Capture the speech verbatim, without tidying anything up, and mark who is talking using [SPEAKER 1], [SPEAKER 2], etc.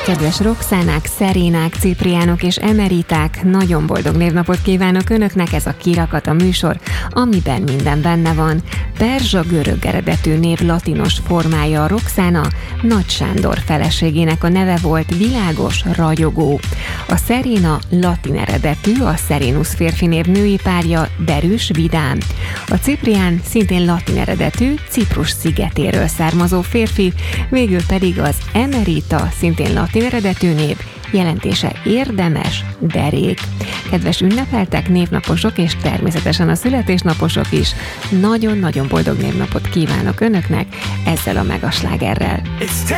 [SPEAKER 1] Kedves Roxánák, Szerénák, Cipriánok és Emeriták, nagyon boldog névnapot kívánok Önöknek, ez a Kirakat a műsor, amiben minden benne van. Perzsa görög eredetű név latinos formája a Roxana, Nagy Sándor feleségének a neve volt, világos, ragyogó. A Szeréna latin eredetű, a Serenus férfi név női párja, derűs, vidám. A Ciprián szintén latin eredetű, Ciprus szigetéről származó férfi, végül pedig az Emerita, szintén latin eredetű név, jelentése érdemes, derék. Kedves ünnepeltek, névnaposok és természetesen a születésnaposok is, nagyon-nagyon boldog névnapot kívánok Önöknek ezzel a megaslágerrel.